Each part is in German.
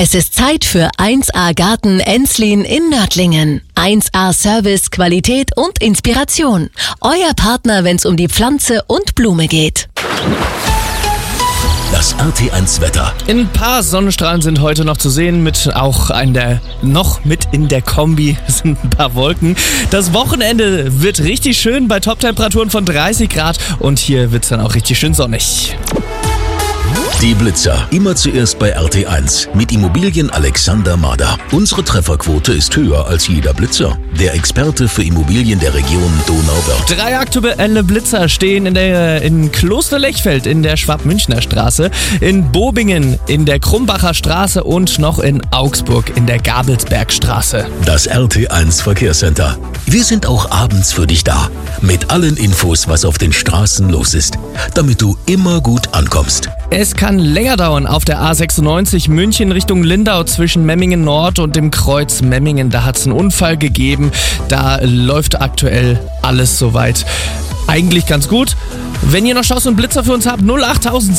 Es ist Zeit für 1A Garten Enslin in Nördlingen. 1A Service, Qualität und Inspiration. Euer Partner, wenn es um die Pflanze und Blume geht. Das RT1 Wetter. Ein paar Sonnenstrahlen sind heute noch zu sehen, mit in der Kombi sind ein paar Wolken. Das Wochenende wird richtig schön bei Toptemperaturen von 30 Grad und hier wird es dann auch richtig schön sonnig. Die Blitzer. Immer zuerst bei RT1 mit Immobilien Alexander Mader. Unsere Trefferquote ist höher als jeder Blitzer. Der Experte für Immobilien der Region Donauwörth. 3 aktuelle Blitzer stehen in Kloster-Lechfeld in der Schwab-Münchner Straße, in Bobingen in der Krumbacher Straße und noch in Augsburg in der Gabelsbergstraße. Das RT1 Verkehrscenter. Wir sind auch abends für dich da. Mit allen Infos, was auf den Straßen los ist. Damit du immer gut ankommst. Es kann länger dauern auf der A96 München Richtung Lindau zwischen Memmingen Nord und dem Kreuz Memmingen. Da hat es einen Unfall gegeben. Da läuft aktuell alles soweit eigentlich ganz gut. Wenn ihr noch Chance und Blitzer für uns habt, 08000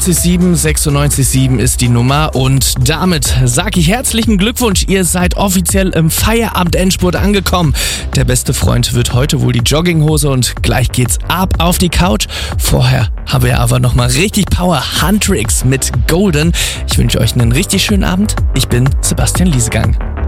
967 ist die Nummer. Und damit sage ich herzlichen Glückwunsch. Ihr seid offiziell im Feierabend-Endspurt angekommen. Der beste Freund wird heute wohl die Jogginghose und gleich geht's ab auf die Couch. Vorher haben wir aber nochmal richtig Power Handtricks mit Golden. Ich wünsche euch einen richtig schönen Abend. Ich bin Sebastian Liesegang.